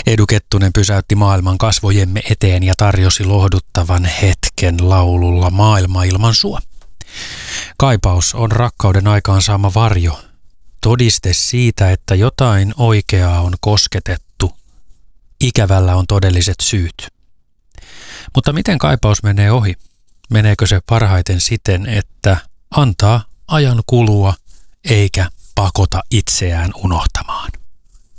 Edu Kettunen pysäytti maailman kasvojemme eteen ja tarjosi lohduttavan hetken laululla Maailma ilman sua. Kaipaus on rakkauden aikaansaama varjo, todiste siitä, että jotain oikeaa on kosketettu. Ikävällä on todelliset syyt. Mutta miten kaipaus menee ohi? Meneekö se parhaiten siten, että antaa ajan kulua eikä pakota itseään unohtamaan?